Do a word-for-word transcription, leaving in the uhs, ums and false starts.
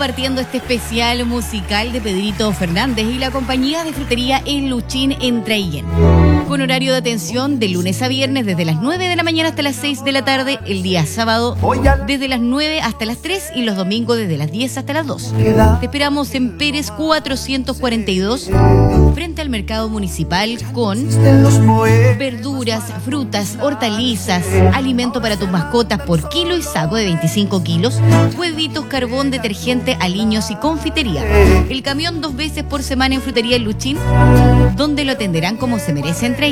compartiendo este especial musical de Pedrito Fernández y la compañía de frutería El Luchín en Traillén. Con horario de atención de lunes a viernes desde las nueve de la mañana hasta las seis de la tarde, el día sábado desde las nueve hasta las tres y los domingos desde las diez hasta las dos. Te esperamos en Pérez cuatrocientos cuarenta y dos, frente al mercado municipal, con verduras, frutas, hortalizas, alimento para tus mascotas por kilo y saco de veinticinco kilos, huevitos, carbón, detergente, aliños y confitería. El camión dos veces por semana en Frutería El Luchín, donde lo atenderán como se merece en Traillén.